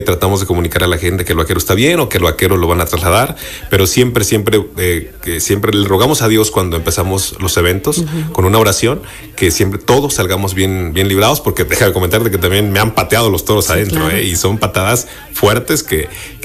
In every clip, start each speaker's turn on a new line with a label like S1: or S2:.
S1: Tratamos de comunicar a la gente que el vaquero está bien o que el vaquero lo van a trasladar, pero siempre le rogamos a Dios cuando empezamos los eventos con una oración, que siempre todos salgamos bien librados, porque deja de comentarte que también me han pateado los toros adentro, claro. Y son patadas fuertes que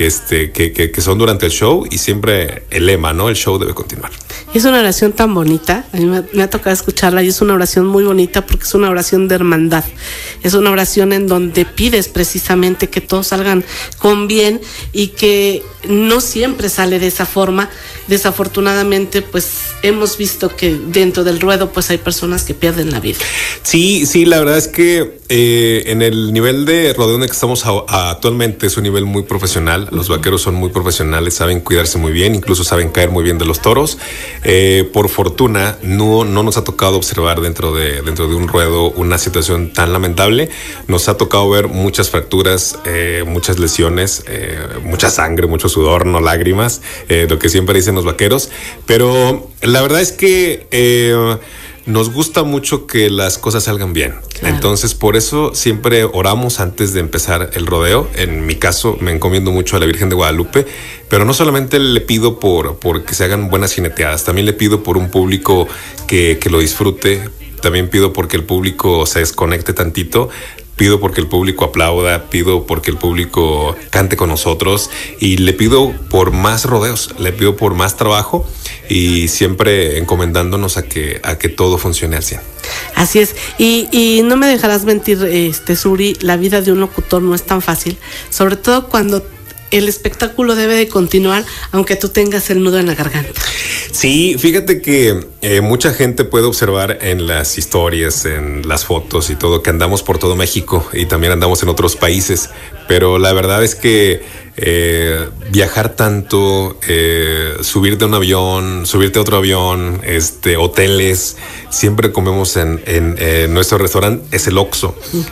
S1: son durante el show, y siempre el lema, ¿no? El show debe continuar.
S2: Es una oración tan bonita, a mí me ha tocado escucharla, y es una oración muy bonita porque es una oración de hermandad, es una oración en donde pides precisamente que todos salgan con bien, y que no siempre sale de esa forma. Desafortunadamente, pues hemos visto que dentro del ruedo pues hay personas que pierden la vida.
S1: Sí, la verdad es que en el nivel de rodeo en el que estamos actualmente es un nivel muy profesional. Los vaqueros son muy profesionales, saben cuidarse muy bien, incluso saben caer muy bien de los toros. Por fortuna no nos ha tocado observar dentro de un ruedo una situación tan lamentable. Nos ha tocado ver muchas fracturas, muchas lesiones, mucha sangre, mucho sudor, no lágrimas, lo que siempre dicen los vaqueros, pero la verdad es que nos gusta mucho que las cosas salgan bien. Claro. Entonces, por eso siempre oramos antes de empezar el rodeo. En mi caso, me encomiendo mucho a la Virgen de Guadalupe, pero no solamente le pido por que se hagan buenas jineteadas, también le pido por un público que lo disfrute, también pido porque el público se desconecte tantito, pido porque el público aplauda, pido porque el público cante con nosotros, y le pido por más rodeos, le pido por más trabajo, y siempre encomendándonos a que todo funcione al 100.
S2: Así es, y no me dejarás mentir, Suri, la vida de un locutor no es tan fácil, sobre todo cuando el espectáculo debe de continuar aunque tú tengas el nudo en la garganta.
S1: Sí, fíjate que mucha gente puede observar en las historias, en las fotos y todo, que andamos por todo México y también andamos en otros países, pero la verdad es que viajar tanto, subirte a un avión, subirte a otro avión, hoteles, siempre comemos en nuestro restaurante, es el Oxxo.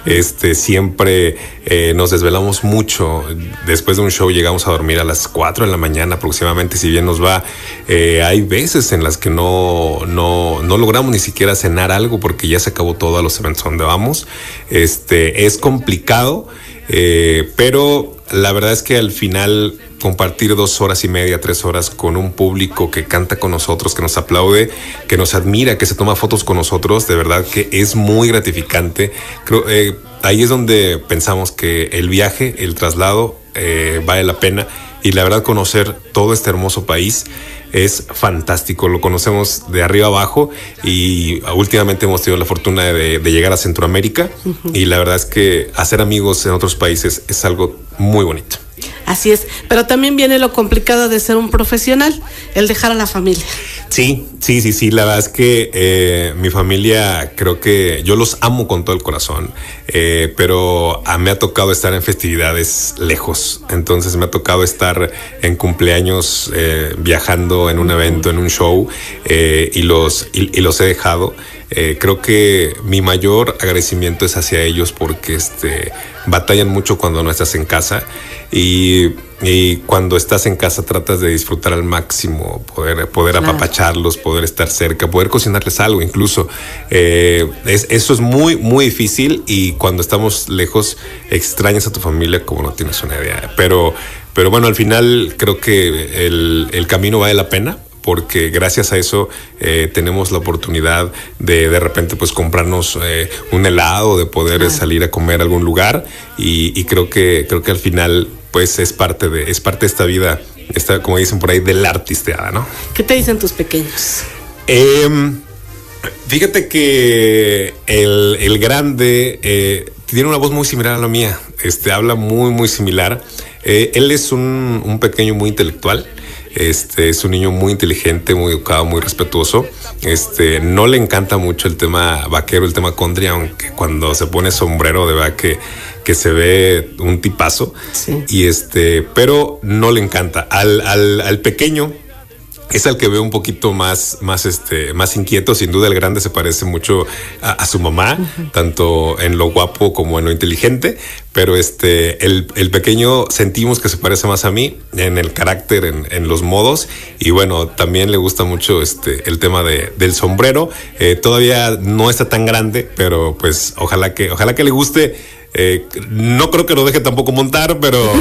S1: Siempre nos desvelamos mucho. Después de un show llegamos a dormir a las 4 de la mañana aproximadamente, si bien nos va. Hay veces en las que no logramos ni siquiera cenar algo porque ya se acabó todo a los eventos donde vamos. Es complicado, pero la verdad es que al final compartir 2 horas y media, 3 horas con un público que canta con nosotros, que nos aplaude, que nos admira, que se toma fotos con nosotros, de verdad que es muy gratificante. Creo, ahí es donde pensamos que el viaje, el traslado vale la pena, y la verdad conocer todo este hermoso país es fantástico. Lo conocemos de arriba abajo, y últimamente hemos tenido la fortuna de llegar a Centroamérica, y la verdad es que hacer amigos en otros países es algo muy bonito.
S2: Así es, pero también viene lo complicado de ser un profesional, el dejar a la familia.
S1: Sí, la verdad es que mi familia, creo que yo los amo con todo el corazón, pero me ha tocado estar en festividades lejos, entonces me ha tocado estar en cumpleaños, viajando en un evento, en un show, y los he dejado. Creo que mi mayor agradecimiento es hacia ellos porque batallan mucho cuando no estás en casa, y cuando estás en casa tratas de disfrutar al máximo, poder claro, apapacharlos, poder estar cerca, poder cocinarles algo incluso. Eso es muy, muy difícil, y cuando estamos lejos extrañas a tu familia como no tienes una idea. Pero bueno, al final creo que el camino vale la pena, porque gracias a eso tenemos la oportunidad de repente pues comprarnos un helado, de poder salir a comer a algún lugar, y creo que al final pues es parte de esta vida, como dicen por ahí, de la artisteada, ¿no?
S2: ¿Qué te dicen tus pequeños?
S1: Fíjate que el grande tiene una voz muy similar a la mía, habla muy, muy similar. Él es un pequeño muy intelectual. Es un niño muy inteligente, muy educado, muy respetuoso. No le encanta mucho el tema vaquero, el tema country, aunque cuando se pone sombrero de verdad que se ve un tipazo. Sí. Y pero no le encanta. Al pequeño es al que veo un poquito más inquieto. Sin duda el grande se parece mucho a su mamá, tanto en lo guapo como en lo inteligente, pero el pequeño sentimos que se parece más a mí en el carácter, en los modos, y bueno, también le gusta mucho el tema del sombrero. Todavía no está tan grande, pero pues ojalá que le guste. No creo que lo deje tampoco montar, pero